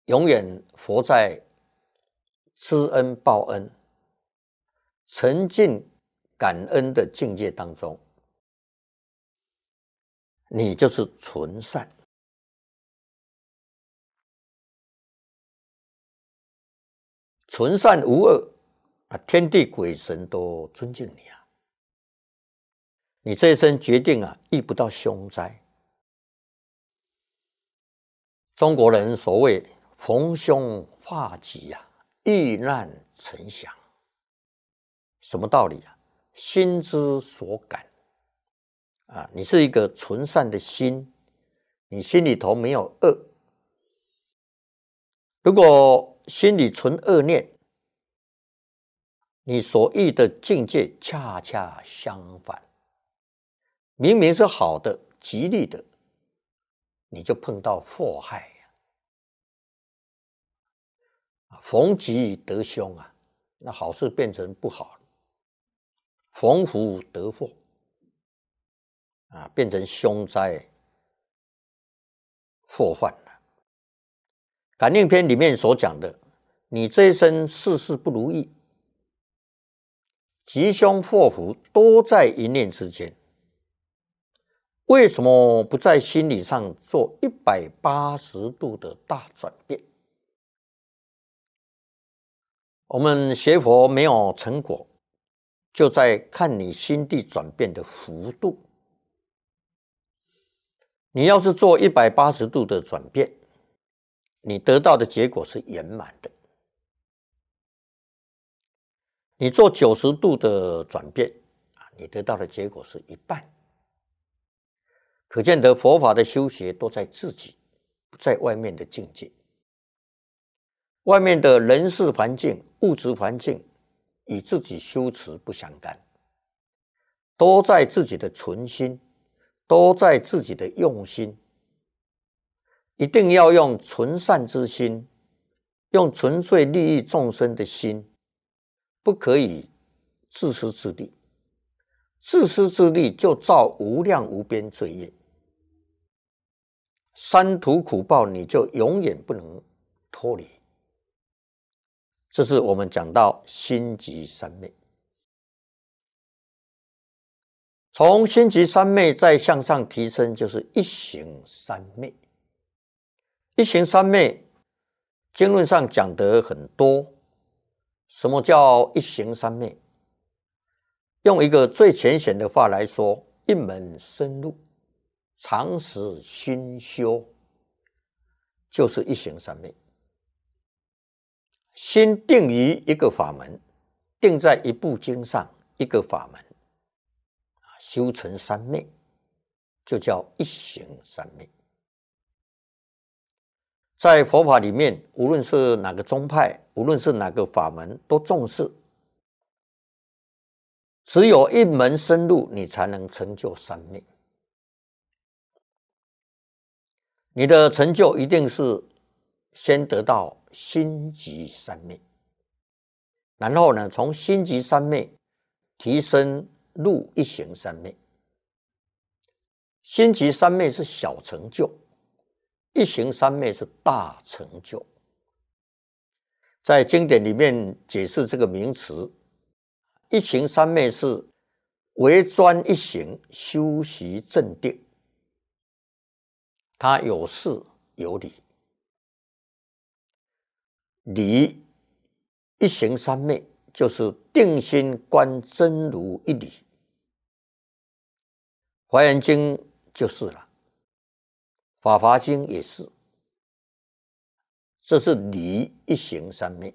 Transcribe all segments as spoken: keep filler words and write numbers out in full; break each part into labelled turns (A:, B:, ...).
A: 永远活在知恩报恩、沉浸感恩的境界当中，你就是纯善。纯善无恶啊，天地鬼神都尊敬你啊！你这一生决定啊，遇不到凶灾。中国人所谓逢凶化吉呀、啊，遇难成祥。什么道理啊？心之所感啊，你是一个纯善的心，你心里头没有恶。如果心里存恶念，你所遇的境界恰恰相反，明明是好的、吉利的，你就碰到祸害。逢吉得凶啊，那好事变成不好了；逢福得祸啊，变成凶灾祸患了。感应篇里面所讲的，你这一生事事不如意，吉凶祸福都在一念之间。为什么不在心理上做一百八十度的大转变？我们学佛没有成果，就在看你心地转变的幅度。你要是做一百八十度的转变，你得到的结果是圆满的。你做九十度的转变，你得到的结果是一半。可见得佛法的修学都在自己，不在外面的境界。外面的人事环境、物质环境与自己修持不相干，都在自己的存心，都在自己的用心。一定要用纯善之心，用纯粹利益众生的心，不可以自私自利。自私自利就造无量无边罪业，三途苦报你就永远不能脱离。这是我们讲到心即三昧，从心即三昧再向上提升，就是一行三昧。一行三昧经论上讲得很多。什么叫一行三昧？用一个最浅显的话来说，一门深入，长时熏修，就是一行三昧。心定于一个法门，定在一部经上，一个法门，修成三昧，就叫一行三昧。在佛法里面，无论是哪个宗派，无论是哪个法门，都重视。只有一门深入，你才能成就三昧。你的成就一定是先得到心即三昧，然后呢，从心即三昧提升入一行三昧。心即三昧是小成就，一行三昧是大成就。在经典里面解释这个名词，一行三昧是唯专一行，修习正定，它有事有理。理一行三昧就是定心观真如一理，华严经就是了，法华经也是，这是理一行三昧。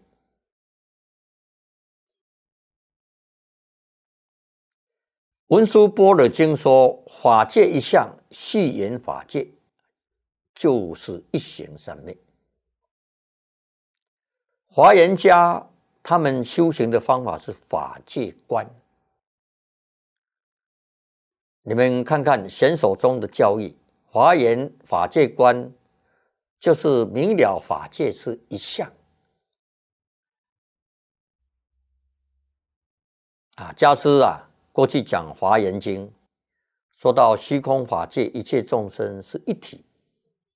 A: 文殊般若经说，法界一向，系缘法界，就是一行三昧。华严家他们修行的方法是法界观。你们看看显手中的教义，华严法界观就是明了法界是一相啊。家师啊，过去讲华严经，说到虚空法界一切众生是一体，